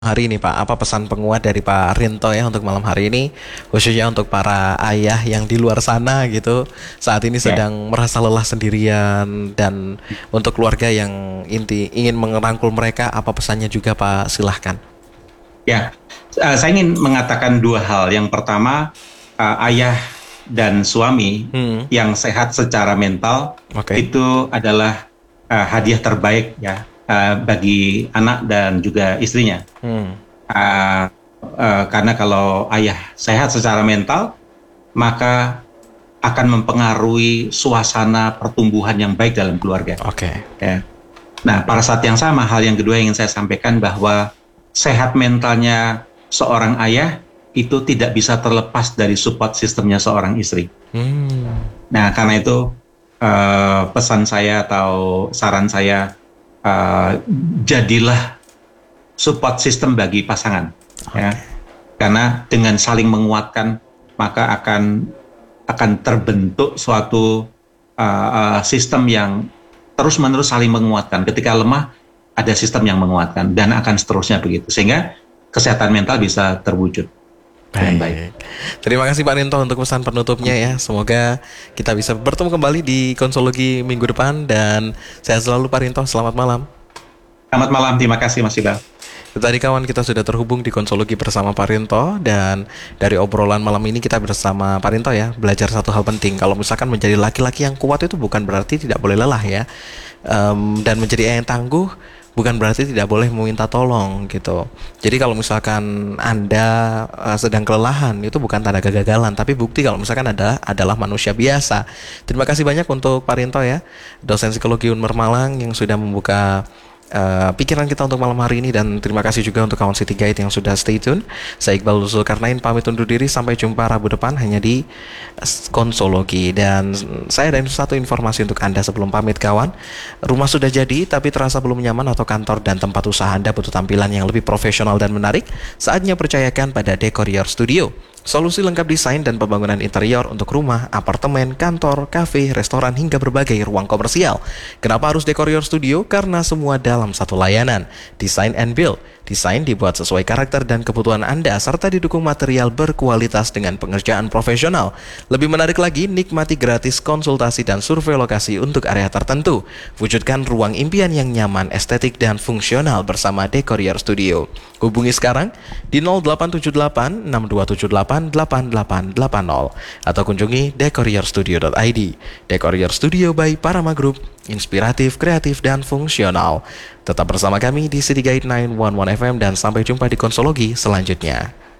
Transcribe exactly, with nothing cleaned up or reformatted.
Hari ini Pak, apa pesan penguat dari Pak Rinto ya untuk malam hari ini, khususnya untuk para ayah yang di luar sana gitu, saat ini Ya, sedang merasa lelah sendirian, dan untuk keluarga yang inti ingin merangkul mereka, apa pesannya juga Pak, silahkan. ya. Eh, saya ingin mengatakan dua hal. Yang pertama, eh, ayah dan suami Hmm, yang sehat secara mental oke. itu adalah eh, hadiah terbaik ya eh, bagi anak dan juga istrinya. Hmm, Eh, eh, karena kalau ayah sehat secara mental, maka akan mempengaruhi suasana pertumbuhan yang baik dalam keluarga. oke. Ya. Nah, pada saat yang sama, hal yang kedua yang ingin saya sampaikan bahwa sehat mentalnya seorang ayah itu tidak bisa terlepas dari support sistemnya seorang istri. Hmm, Nah, karena itu eh, pesan saya atau saran saya, eh, jadilah support system bagi pasangan, ya. oke. Karena dengan saling menguatkan maka akan akan terbentuk suatu uh, uh, sistem yang terus-menerus saling menguatkan. Ketika lemah, ada sistem yang menguatkan dan akan seterusnya begitu. Sehingga kesehatan mental bisa terwujud dengan baik. Baik. Terima kasih Pak Rinto untuk pesan penutupnya ya. Semoga kita bisa bertemu kembali di konsologi minggu depan, dan sehat selalu Pak Rinto. Selamat malam. Selamat malam, terima kasih Mas Iqbal. Tadi kawan, kita sudah terhubung di konsologi bersama Pak Rinto, dan dari obrolan malam ini kita bersama Pak Rinto ya belajar satu hal penting. Kalau misalkan menjadi laki-laki yang kuat itu bukan berarti tidak boleh lelah ya. Em, dan menjadi ayah yang tangguh bukan berarti tidak boleh meminta tolong gitu. Jadi kalau misalkan Anda eh, sedang kelelahan, itu bukan tanda kegagalan, tapi bukti kalau misalkan Anda adalah manusia biasa. Terima kasih banyak untuk Pak Rinto ya, dosen psikologi Unmer Malang, yang sudah membuka uh, pikiran kita untuk malam hari ini. Dan terima kasih juga untuk kawan City Guide yang sudah stay tune. Saya Iqbal Zulkarnain pamit undur diri, sampai jumpa Rabu depan hanya di Konsologi. Dan saya ada satu informasi untuk Anda sebelum pamit kawan. Rumah sudah jadi tapi terasa belum nyaman, atau kantor dan tempat usaha Anda butuh tampilan yang lebih profesional dan menarik? Saatnya percayakan pada Decorior Studio. Solusi lengkap desain dan pembangunan interior untuk rumah, apartemen, kantor, kafe, restoran, hingga berbagai ruang komersial. Kenapa harus Decorior Studio? Karena semua dalam satu layanan. Design and build. Desain dibuat sesuai karakter dan kebutuhan Anda, serta didukung material berkualitas dengan pengerjaan profesional. Lebih menarik lagi, nikmati gratis konsultasi dan survei lokasi untuk area tertentu. Wujudkan ruang impian yang nyaman, estetik, dan fungsional bersama Decorior Studio. Hubungi sekarang di nol delapan tujuh delapan enam dua tujuh delapan delapan delapan delapan nol atau kunjungi decorior studio dot i d. Decorior Studio by Parama Group, inspiratif, kreatif, dan fungsional. Tetap bersama kami di City Guide sembilan satu satu F M, dan sampai jumpa di konsologi selanjutnya.